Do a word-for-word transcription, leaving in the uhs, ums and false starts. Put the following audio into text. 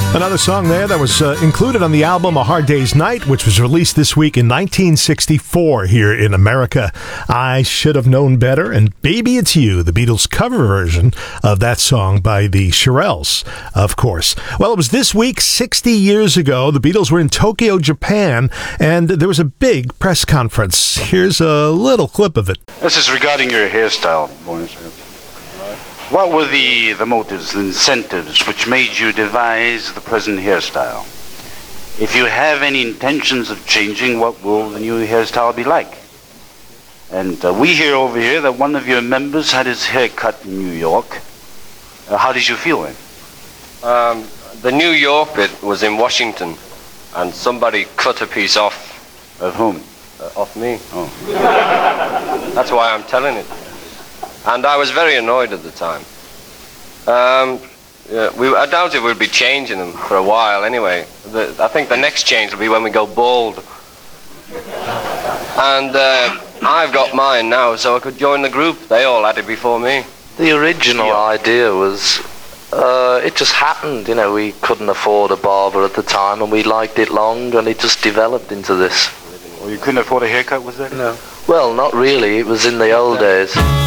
Another song there that was uh, included on the album A Hard Day's Night, which was released this week in nineteen sixty-four here in America. I Should Have Known Better, and Baby It's You, the Beatles cover version of that song by the Shirelles, of course. Well, it was this week, sixty years ago. The Beatles were in Tokyo, Japan, and there was a big press conference. Here's a little clip of it. This is regarding your hairstyle, boys. What were the, the motives, the incentives which made you devise the present hairstyle? If you have any intentions of changing, what will the new hairstyle be like? And uh, we hear over here that one of your members had his hair cut in New York. Uh, how did you feel then? Um, the New York bit was in Washington, and somebody cut a piece off. Of whom? Uh, off me. Oh. That's why I'm telling it. And I was very annoyed at the time. Um, yeah, we, I doubt it would be changing them for a while anyway. The, I think the next change will be when we go bald. And uh, I've got mine now, so I could join the group. They all had it before me. The original Yeah. idea was, uh, it just happened, you know, we couldn't afford a barber at the time and we liked it long and it just developed into this. Well, you couldn't afford a haircut, was that? No. Well, not really, it was in the old days.